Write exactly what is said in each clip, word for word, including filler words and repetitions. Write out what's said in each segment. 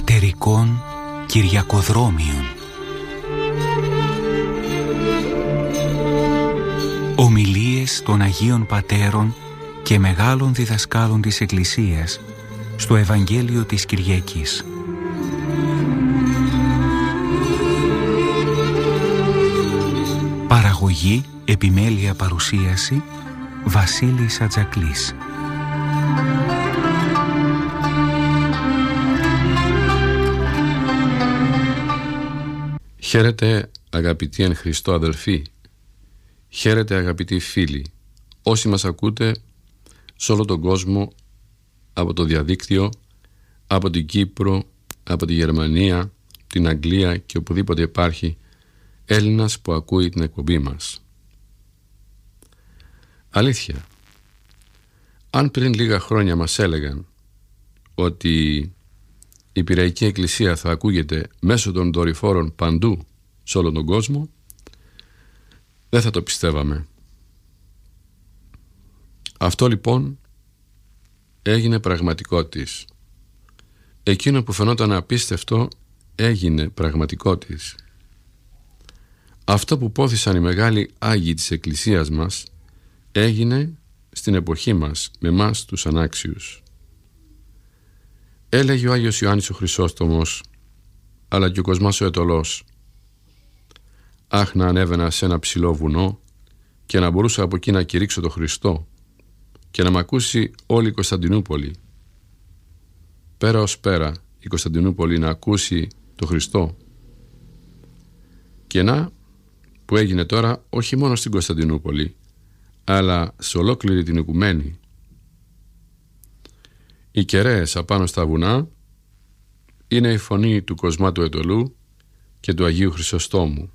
πατερικών Κυριακοδρόμιων. Ομιλίες των Αγίων Πατέρων και μεγάλων διδασκάλων της Εκκλησίας στο Ευαγγέλιο της Κυριακής. Παραγωγή, επιμέλεια, παρουσίαση Βασίλης Ατζακλής. Χαίρετε αγαπητοί εν Χριστώ αδελφοί, χαίρετε αγαπητοί φίλοι, όσοι μας ακούτε σε όλο τον κόσμο, από το διαδίκτυο, από την Κύπρο, από τη Γερμανία, την Αγγλία και οπουδήποτε υπάρχει Έλληνας που ακούει την εκπομπή μας. Αλήθεια, αν πριν λίγα χρόνια μας έλεγαν ότι η Πειραϊκή Εκκλησία θα ακούγεται μέσω των δορυφόρων παντού σε όλο τον κόσμο, δεν θα το πιστεύαμε. Αυτό λοιπόν έγινε πραγματικότης. Εκείνο που φαινόταν απίστευτο έγινε πραγματικότης. Αυτό που πόθησαν οι μεγάλοι Άγιοι της Εκκλησίας μας έγινε στην εποχή μας με μας τους ανάξιους. Έλεγε ο Άγιος Ιωάννης ο Χρυσόστομος, αλλά και ο Κοσμάς ο Αιτωλός, αχ να ανέβαινα σε ένα ψηλό βουνό και να μπορούσα από εκεί να κηρύξω το Χριστό και να μ' ακούσει όλη η Κωνσταντινούπολη. Πέρα ως πέρα η Κωνσταντινούπολη να ακούσει το Χριστό. Και να που έγινε τώρα όχι μόνο στην Κωνσταντινούπολη, αλλά σε ολόκληρη την οικουμένη. Οι κεραίες απάνω στα βουνά είναι η φωνή του Κοσμά του Αιτωλού και του Αγίου Χρυσοστόμου.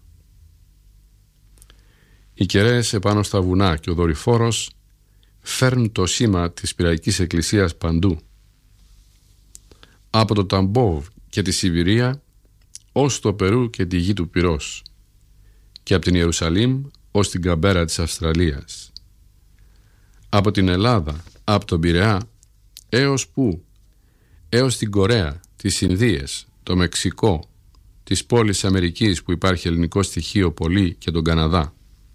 Οι κεραίες επάνω στα βουνά και ο δορυφόρος φέρνουν το σήμα της Πειραϊκής Εκκλησίας παντού. Από το Ταμπόβ και τη Σιβηρία ως το Περού και τη γη του Πυρός και από την Ιερουσαλήμ ως την Καμπέρα της Αυστραλίας. Από την Ελλάδα, από τον Πειραιά έως πού? Έως την Κορέα, τις Ινδίες, το Μεξικό, τις πόλεις Αμερικής που υπάρχει ελληνικό στοιχείο πολύ και τον Καναδά.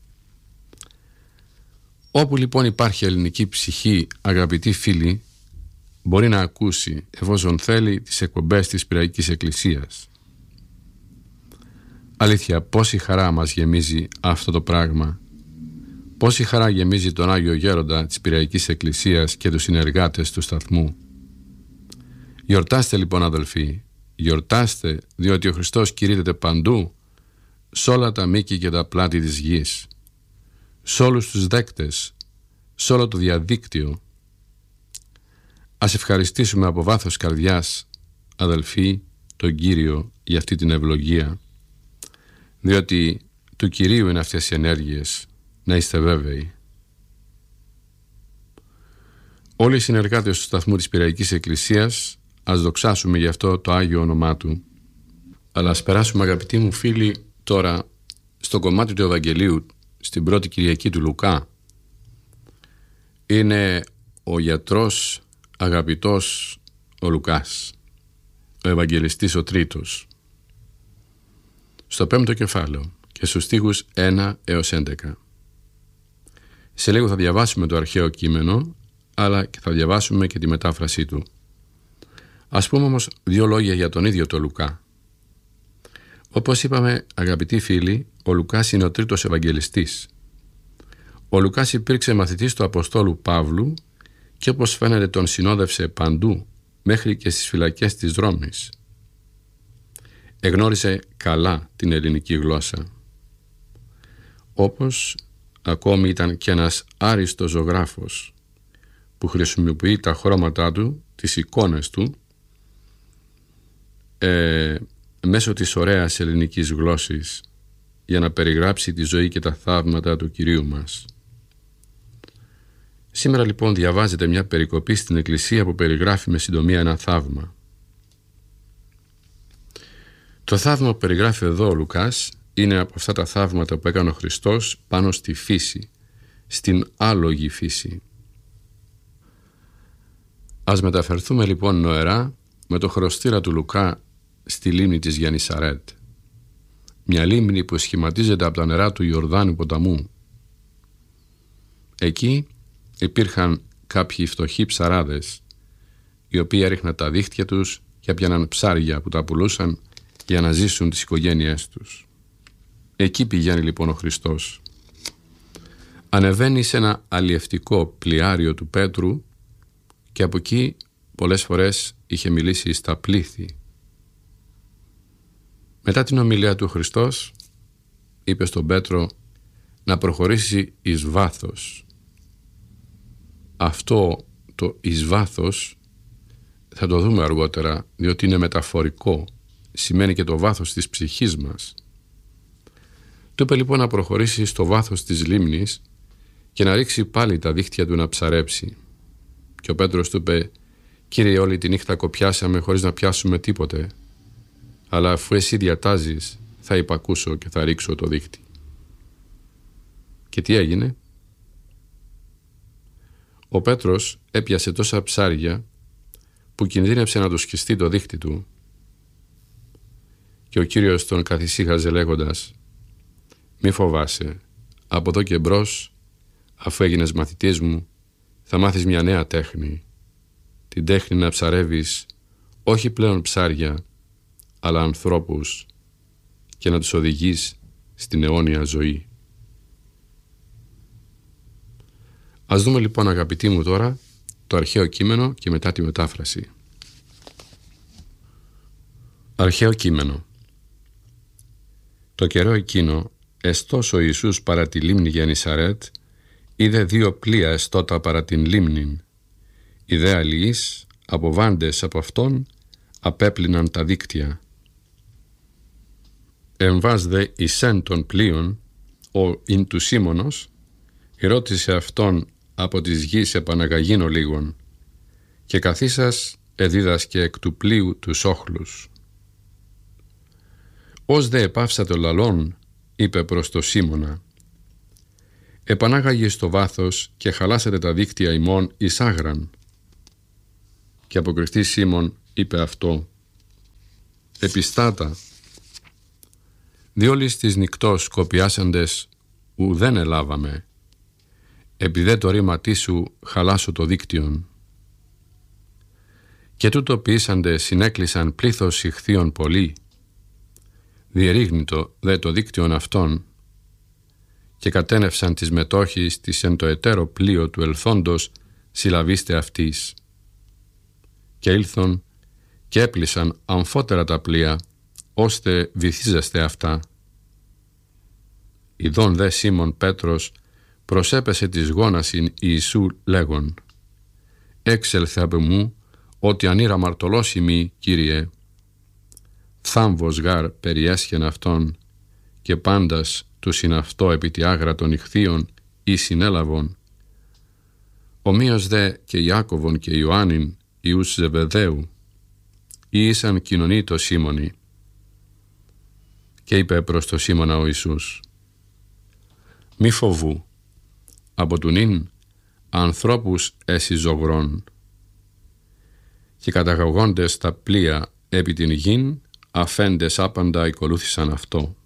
Όπου λοιπόν υπάρχει ελληνική ψυχή, αγαπητοί φίλοι, μπορεί να ακούσει, εφόσον θέλει, τις εκπομπές της Πειραϊκής Εκκλησίας. Αλήθεια, πόση χαρά μας γεμίζει αυτό το πράγμα. Πόση χαρά γεμίζει τον Άγιο Γέροντα της Πειραϊκής Εκκλησίας και τους συνεργάτες του σταθμού. Γιορτάστε λοιπόν αδελφοί, γιορτάστε, διότι ο Χριστός κηρύττεται παντού, σε όλα τα μήκη και τα πλάτη της γης, σε όλους τους δέκτες, σε όλο το διαδίκτυο. Ας ευχαριστήσουμε από βάθος καρδιάς, αδελφοί, τον Κύριο για αυτή την ευλογία, διότι του Κυρίου είναι αυτές οι ενέργειες, να είστε βέβαιοι. Όλοι οι συνεργάτες του σταθμού της Πειραϊκής Εκκλησίας, ας δοξάσουμε γι' αυτό το Άγιο όνομά Του. Αλλά ας περάσουμε, αγαπητοί μου φίλοι, τώρα στο κομμάτι του Ευαγγελίου, στην πρώτη Κυριακή του Λουκά. Είναι ο γιατρός αγαπητός ο Λουκάς, ο Ευαγγελιστής ο τρίτος, στο πέμπτο κεφάλαιο και στους στίχους ένα έως έντεκα. Σε λίγο θα διαβάσουμε το αρχαίο κείμενο, αλλά και θα διαβάσουμε και τη μετάφρασή του. Ας πούμε όμως δύο λόγια για τον ίδιο τον Λουκά. Όπως είπαμε, αγαπητοί φίλοι, ο Λουκάς είναι ο τρίτος Ευαγγελιστής. Ο Λουκάς υπήρξε μαθητής του Αποστόλου Παύλου και όπως φαίνεται τον συνόδευσε παντού, μέχρι και στις φυλακές της Ρώμης. Εγνώρισε καλά την ελληνική γλώσσα. Όπως ακόμη ήταν και ένας άριστος ζωγράφος που χρησιμοποιεί τα χρώματά του, τις εικόνες του, ε, μέσω της ωραίας ελληνικής γλώσσης για να περιγράψει τη ζωή και τα θαύματα του Κυρίου μας. Σήμερα λοιπόν διαβάζεται μια περικοπή στην Εκκλησία που περιγράφει με συντομία ένα θαύμα. Το θαύμα που περιγράφει εδώ ο Λουκάς είναι από αυτά τα θαύματα που έκανε ο Χριστός πάνω στη φύση, στην άλογη φύση. Ας μεταφερθούμε λοιπόν νοερά με το χρωστήρα του Λουκά στη λίμνη της Γεννησαρέτ, μια λίμνη που σχηματίζεται από τα νερά του Ιορδάνου ποταμού. Εκεί υπήρχαν κάποιοι φτωχοί ψαράδες, οι οποίοι έριχναν τα δίχτυα τους και έπιαναν ψάρια που τα πουλούσαν για να ζήσουν τις οικογένειές τους. Εκεί πηγαίνει λοιπόν ο Χριστός. Ανεβαίνει σε ένα αλλιευτικό πλοιάριο του Πέτρου και από εκεί πολλές φορές είχε μιλήσει στα πλήθη. Μετά την ομιλία του Χριστός είπε στον Πέτρο να προχωρήσει εις βάθος. Αυτό το εις βάθος θα το δούμε αργότερα, διότι είναι μεταφορικό, σημαίνει και το βάθος της ψυχής μας. Του είπε λοιπόν να προχωρήσει στο βάθος της λίμνης και να ρίξει πάλι τα δίχτυα του να ψαρέψει. Και ο Πέτρος του είπε: «Κύριε, όλη τη νύχτα κοπιάσαμε χωρίς να πιάσουμε τίποτε, αλλά αφού εσύ διατάζεις θα υπακούσω και θα ρίξω το δίχτυ». Και τι έγινε? Ο Πέτρος έπιασε τόσα ψάρια που κινδύνεψε να του σκιστεί το δίχτυ του, και ο Κύριος τον καθησύχαζε λέγοντας: «Μη φοβάσαι, από εδώ και μπρος, αφού έγινες μαθητής μου, θα μάθεις μια νέα τέχνη, την τέχνη να ψαρεύεις όχι πλέον ψάρια, αλλά ανθρώπους, και να τους οδηγείς στην αιώνια ζωή». Ας δούμε λοιπόν, αγαπητοί μου, τώρα το αρχαίο κείμενο και μετά τη μετάφραση. Αρχαίο κείμενο. Το καιρό εκείνο, εστός ο Ιησούς παρά τη λίμνη Γεννησαρέτ, είδε δύο πλοία εστώτα παρά την λίμνην. Οι δε αλληλείς, αποβάντες από αυτόν, απέπλυναν τα δίκτυα. Εμβάς δε εισέν των πλοίων, ο ειν του Σίμωνος, ρώτησε αυτόν από της γης επαναγαγίνω λίγον, και καθίσας εδίδασκε εκ του πλοίου τους όχλους. Ως δε επάυσατε λαλών, είπε προς το Σίμωνα, επανάγαγε στο βάθος και χαλάσατε τα δίκτυα ημών εις άγραν. Και αποκριθής Σίμων είπε αυτό: επιστάτα, διόλις της νυκτός κοπιάσαντες ουδέν ελάβαμε, επειδή το ρήματί σου χαλάσω το δίκτυον. Και τούτο ποιήσαντες συνέκλεισαν πλήθος ηχθείων πολλοί, διερίγνητο δε το δίκτυον αυτών, και κατένευσαν τις μετόχεις της εν το εταίρο πλοίο του ελθόντος συλλαβίστε αυτής. Και ήλθον και έπλησαν αμφότερα τα πλοία, ώστε βυθίζεστε αυτά. Ιδών δε Σίμων Πέτρος προσέπεσε της γόνασιν Ιησού λέγον: «Έξελθε από μου, ότι ανήρα μαρτωλός ημί, Κύριε». Θάμβος γάρ περιέσχεν αυτόν, και πάντας του συναυτό επί τη άγρα των ηχθείων ή συνέλαβον. Ομοίως δε και Ιάκωβον και Ιωάννην Ιούς Ζεβεδαίου, ή ήσαν κοινωνεί το Σίμωνη. Και είπε προς το Σίμωνα ο Ιησούς: «Μη φοβού, από του νυν ανθρώπους έσυ ζωγρών». Και καταγαγόντες τα πλοία επί την γην, αφέντες άπαντα ακολούθησαν αυτό.